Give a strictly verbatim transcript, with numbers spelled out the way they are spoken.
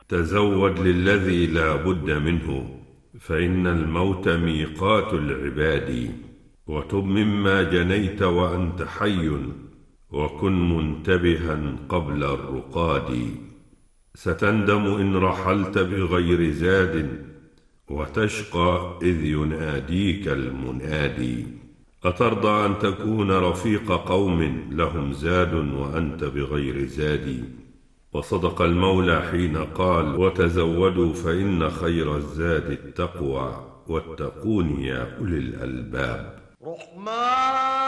تزود للذي لا بد منه، فإن الموت ميقات العباد. وتب مما جنيت وأنت حي، وكن منتبها قبل الرقاد. ستندم إن رحلت بغير زاد، وتشقى إذ يناديك المنادي. أترضى أن تكون رفيق قوم لهم زاد وأنت بغير زاد؟ وصدق المولى حين قال: وتزودوا فإن خير الزاد التقوى، واتقون يا أولي الألباب. رحمن